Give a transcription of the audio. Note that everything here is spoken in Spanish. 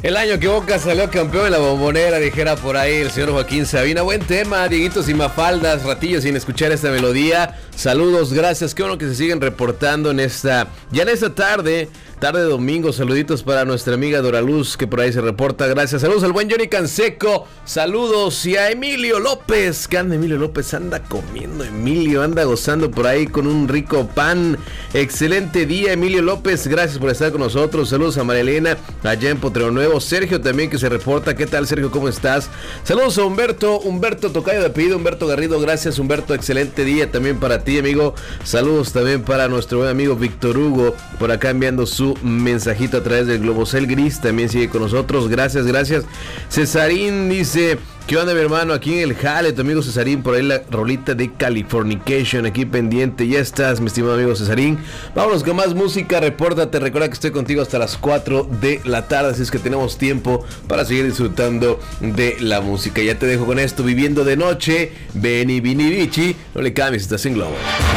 El año que Boca salió campeón en la Bombonera, dijera por ahí el señor Joaquín Sabina. Buen tema, Dieguitos y Mafaldas, ratillos sin escuchar esta melodía. Saludos, gracias, qué bueno que se siguen reportando en esta tarde de domingo. Saluditos para nuestra amiga Doraluz, que por ahí se reporta, gracias. Saludos al buen Johnny Canseco, saludos, y a Emilio López, que anda Emilio López, anda comiendo Emilio, anda gozando por ahí con un rico pan. Excelente día, Emilio López, gracias por estar con nosotros. Saludos a María Elena, allá en Potrero Nuevo. Sergio también, que se reporta. ¿Qué tal, Sergio? ¿Cómo estás? Saludos a Humberto tocayo de apellido, Humberto Garrido. Gracias, Humberto, excelente día también para ti, amigo. Saludos también para nuestro buen amigo Víctor Hugo, por acá enviando su mensajito a través del Globocel Gris, también sigue con nosotros. Gracias. Cesarín dice: ¿qué onda, mi hermano? Aquí en el jale, tu amigo Cesarín, por ahí la rolita de Californication, aquí pendiente. Ya estás, mi estimado amigo Cesarín. Vámonos con más música, repórtate. Recuerda que estoy contigo hasta las 4 de la tarde, así es que tenemos tiempo para seguir disfrutando de la música. Ya te dejo con esto, Viviendo de Noche, Beni Vini Vici. No le cambies, estás en Globo.